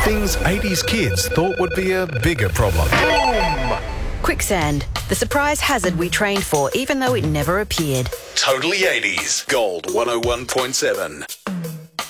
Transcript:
Things 80s kids thought would be a bigger problem. Quicksand, the surprise hazard we trained for even though it never appeared. Totally 80s. Gold 101.7.